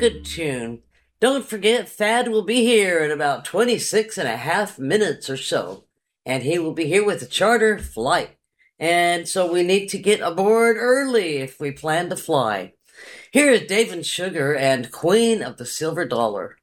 good tune. Don't forget, Thad will be here in about 26 and a half minutes or so, and he will be here with a charter flight. And so we need to get aboard early if we plan to fly. Here is Dave and Sugar and Queen of the Silver Dollar.